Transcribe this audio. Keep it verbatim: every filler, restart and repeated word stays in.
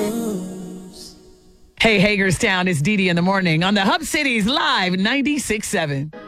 Hey, Hagerstown, it's Dee Dee in the morning on the Hub Cities Live ninety-six point seven.